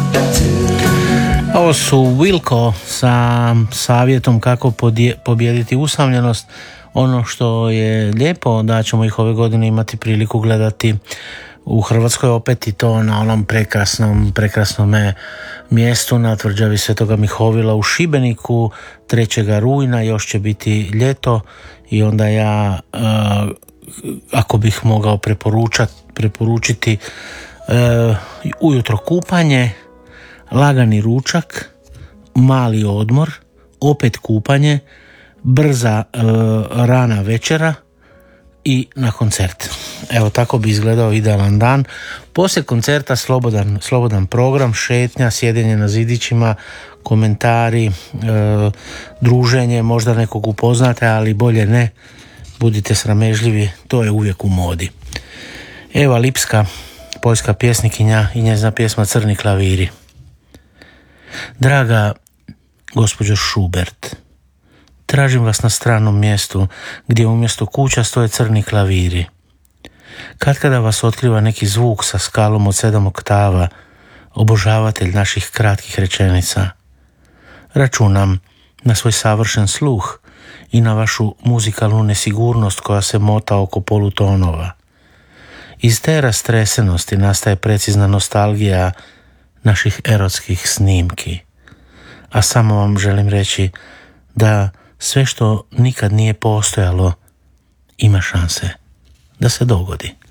Ovo su Wilco sa savjetom kako pobijediti usamljenost. Ono što je lijepo da ćemo ih ove godine imati priliku gledati u Hrvatskoj opet, i to na onom prekrasnom mjestu na tvrđavi Svetoga Mihovila u Šibeniku 3. rujna. Još će biti ljeto i onda ja ako bih mogao preporučiti ujutro kupanje, lagani ručak, mali odmor, opet kupanje, brza rana večera i na koncert. Evo, tako bi izgledao idealan dan. Poslije koncerta slobodan program, šetnja, sjedenje na zidićima, komentari, druženje, možda nekog upoznate, ali bolje ne, budite sramežljivi, to je uvijek u modi. Eva Lipska, poljska pjesnikinja, i njezina pjesma Crni klaviri. Draga gospođo Schubert, tražim vas na stranom mjestu gdje umjesto kuća stoje crni klaviri. Katkada vas otkriva neki zvuk sa skalom od 7 oktava, obožavatelj naših kratkih rečenica. Računam na svoj savršen sluh i na vašu muzikalnu nesigurnost koja se mota oko polutonova. Iz te rastresenosti nastaje precizna nostalgija naših erotskih snimki. A samo vam želim reći da sve što nikad nije postojalo ima šanse da se dogodi.